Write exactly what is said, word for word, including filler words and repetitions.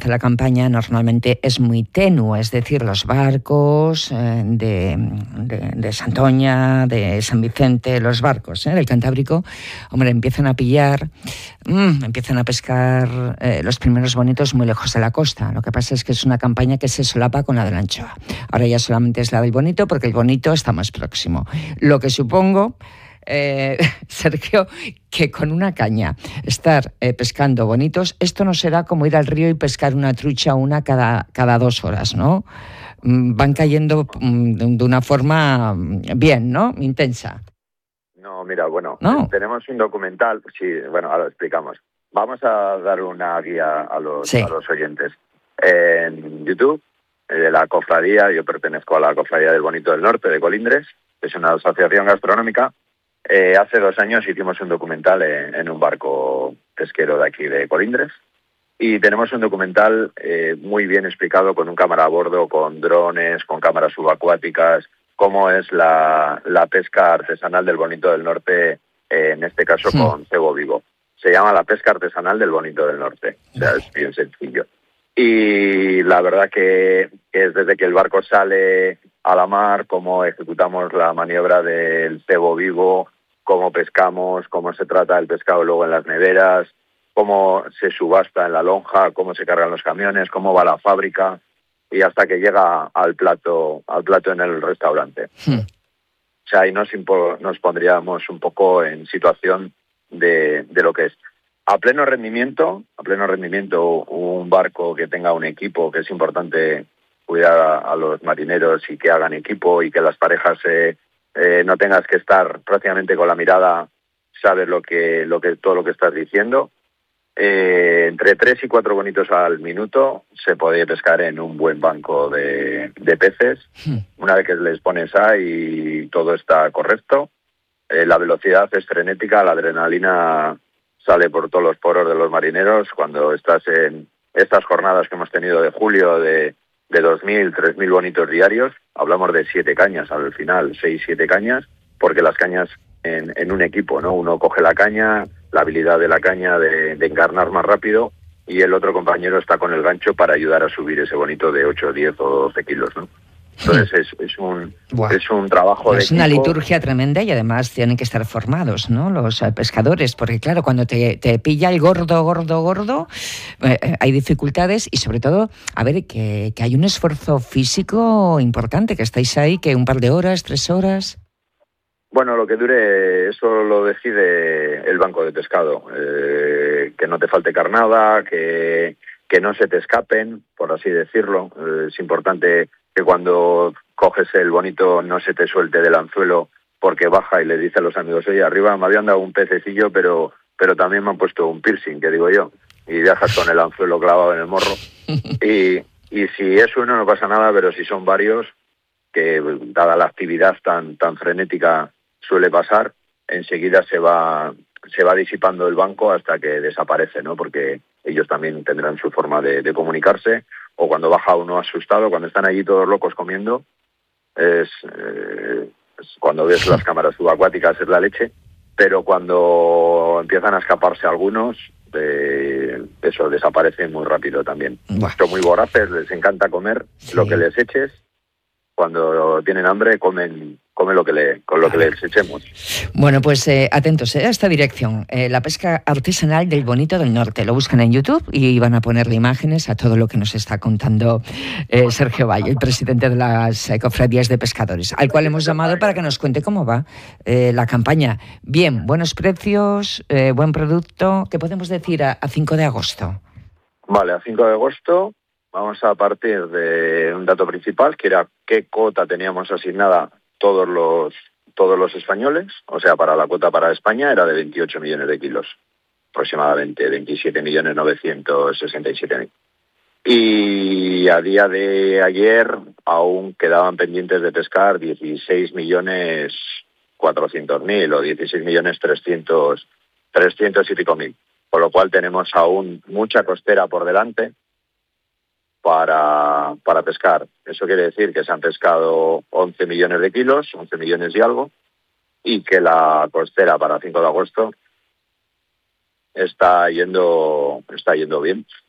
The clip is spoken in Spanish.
hace la campaña normalmente es muy tenue, es decir, los barcos eh, de, de, de Santoña, de San Vicente, los barcos eh, del Cantábrico, hombre, empiezan a pillar, mmm, empiezan a pescar eh, los primeros bonitos muy lejos de la costa. Lo que pasa es que es una campaña que se solapa con la de la anchoa. Ahora ya solamente es la del bonito porque el bonito está más próximo. Lo que supongo... Eh, Sergio, que con una caña estar eh, pescando bonitos, esto no será como ir al río y pescar una trucha una cada, cada dos horas, ¿no? Mm, van cayendo mm, de una forma bien, ¿no? Intensa. No, mira, bueno, ¿No? tenemos un documental, sí, bueno, ahora lo explicamos. Vamos a dar una guía a los, Sí. a los oyentes. En YouTube, eh, de la cofradía, yo pertenezco a la Cofradía del Bonito del Norte de Colindres, que es una asociación gastronómica. Eh, hace dos años hicimos un documental en, en un barco pesquero de aquí de Colindres y tenemos un documental eh, muy bien explicado con un cámara a bordo, con drones, con cámaras subacuáticas, cómo es la, la pesca artesanal del Bonito del Norte, eh, en este caso sí. con cebo vivo. Se llama la pesca artesanal del Bonito del Norte, o sea, es bien sencillo. Y la verdad que, que es desde que el barco sale a la mar, cómo ejecutamos la maniobra del cebo vivo, cómo pescamos, cómo se trata el pescado luego en las neveras, cómo se subasta en la lonja, cómo se cargan los camiones, cómo va la fábrica y hasta que llega al plato, al plato en el restaurante. Hmm. O sea, ahí nos, impo- nos pondríamos un poco en situación de, de lo que es. A pleno rendimiento, a pleno rendimiento, un barco que tenga un equipo, que es importante cuidar a, a los marineros y que hagan equipo y que las parejas se... Eh, no tengas que estar prácticamente con la mirada, sabes lo que, lo que, todo lo que estás diciendo. Eh, entre tres y cuatro bonitos al minuto se puede pescar en un buen banco de, de peces. Hmm. Una vez que les pones ahí y todo está correcto, eh, la velocidad es frenética, la adrenalina sale por todos los poros de los marineros. Cuando estás en estas jornadas que hemos tenido de julio de de dos mil, tres mil bonitos diarios, hablamos de siete cañas al final, seis, siete cañas, porque las cañas en, en un equipo, ¿no? Uno coge la caña, la habilidad de la caña de, de encarnar más rápido y el otro compañero está con el gancho para ayudar a subir ese bonito de ocho, diez o doce kilos, ¿no? Entonces es, es, un, wow. es un trabajo de Es una equipo. liturgia tremenda y además tienen que estar formados, ¿no? Los eh, pescadores, porque claro, cuando te, te pilla el gordo, gordo, gordo, eh, hay dificultades y sobre todo, a ver, que, que hay un esfuerzo físico importante, que estáis ahí, que un par de horas, tres horas... Bueno, lo que dure, eso lo decide el banco de pescado, eh, que no te falte carnada, que, que no se te escapen, por así decirlo. Eh, es importante que cuando coges el bonito no se te suelte del anzuelo porque baja y le dice a los amigos, oye, arriba me habían dado un pececillo, pero pero también me han puesto un piercing, que digo yo, y dejas con el anzuelo clavado en el morro. Y, y si es uno no pasa nada, pero si son varios, que dada la actividad tan tan frenética suele pasar, enseguida se va se va disipando el banco hasta que desaparece, ¿no? Porque ellos también tendrán su forma de, de comunicarse, o cuando baja uno asustado, cuando están allí todos locos comiendo, es, eh, es cuando ves las cámaras subacuáticas es la leche, pero cuando empiezan a escaparse algunos, eh, eso desaparece muy rápido también. Buah. Son muy voraces, les encanta comer, sí. Lo que les eches. Cuando tienen hambre comen comen lo que le con lo que les echemos. Bueno, pues eh, atentos eh, a esta dirección, eh, la pesca artesanal del Bonito del Norte. Lo buscan en YouTube y van a ponerle imágenes a todo lo que nos está contando eh, Sergio Valle, el presidente de las eh, cofradías de pescadores, al cual hemos llamado para que nos cuente cómo va eh, la campaña. Bien, buenos precios, eh, buen producto. ¿Qué podemos decir a, a cinco de agosto? Vale, a cinco de agosto vamos a partir de un dato principal, que era qué cuota teníamos asignada todos los todos los españoles. O sea, para la cuota para España era de veintiocho millones de kilos, aproximadamente veintisiete millones novecientos sesenta y siete mil. Y a día de ayer aún quedaban pendientes de pescar dieciséis millones cuatrocientos mil o dieciséis millones trescientos y pico mil. Con lo cual tenemos aún mucha costera por delante para, para pescar. Eso quiere decir que se han pescado once millones de kilos, once millones y algo, y que la costera para cinco de agosto está yendo, está yendo bien.